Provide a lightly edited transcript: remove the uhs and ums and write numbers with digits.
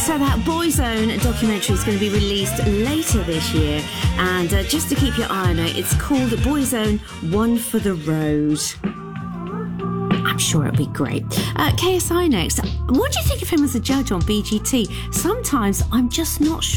So that Boyzone documentary is going to be released later this year, and just to keep your eye on it, it's called Boyzone One for the Road. I'm sure it'll be great. KSI next. What do you think of him as a judge on BGT? Sometimes I'm just not sure.